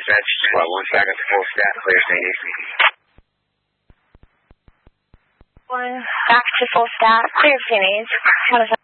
dispatch. Well, 1 second, full stat, clear St. 1 back to full stat, clear St. How does that